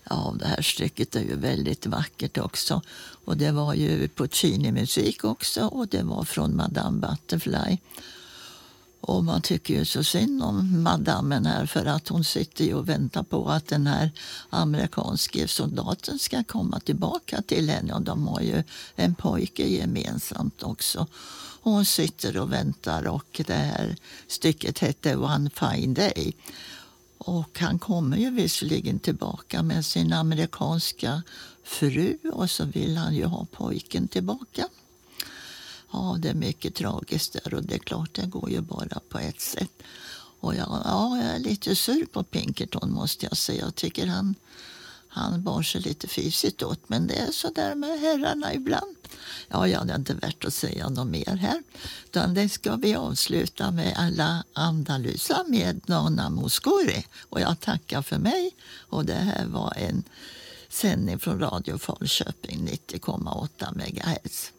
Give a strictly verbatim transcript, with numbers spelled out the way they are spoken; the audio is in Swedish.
Ja, det här stycket är ju väldigt vackert också. Och det var ju Puccini-musik också och det var från Madame Butterfly. Och man tycker ju så synd om madammen här för att hon sitter ju och väntar på att den här amerikanske soldaten ska komma tillbaka till henne. Och de har ju en pojke gemensamt också. Och hon sitter och väntar och det här stycket hette One Fine Day. Och han kommer ju visserligen tillbaka med sin amerikanska fru och så vill han ju ha pojken tillbaka. Ja, det är mycket tragiskt där och det är klart det går ju bara på ett sätt. Och jag, ja, jag är lite sur på Pinkerton måste jag säga. Jag tycker han, han bar sig lite fysiskt åt men det är så där med herrarna ibland. Ja, jag hade inte värt att säga något mer här. Utan det ska vi avsluta med alla Andalusa med Nana Mouskouri. Och jag tackar för mig och det här var en sändning från Radio Falköping nittio komma åtta megahertz.